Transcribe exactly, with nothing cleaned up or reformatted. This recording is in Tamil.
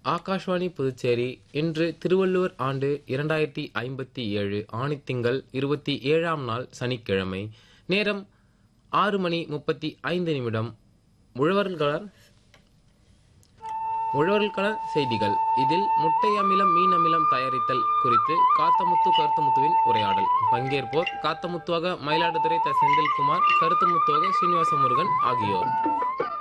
ஆகாஷ்வாணி புதுச்சேரி. இன்று திருவள்ளுவர் ஆண்டு இரண்டாயிரத்தி ஐம்பத்தி ஏழு ஆணித்திங்கள் இருபத்தி ஏழாம் நாள் சனிக்கிழமை. நேரம் ஆறு மணி முப்பத்தி ஐந்து நிமிடம். உழவர்கள உழவர்களுக்கான செய்திகள். இதில் முட்டை அமிலம் மீன் அமிலம் தயாரித்தல் குறித்து காத்தமுத்து கருத்தமுத்துவின் உரையாடல். பங்கேற்போர் காத்தமுத்துவாக மயிலாடுதுறை த செந்தில்குமார், கருத்தமுத்துவாக ஸ்ரீனிவாச முருகன் ஆகியோர்.